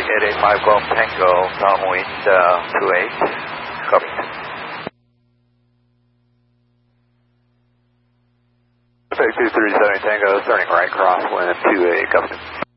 885 Golf Tango, downwind 28, copy. 2370 Tango, turning right crosswind 28, copy.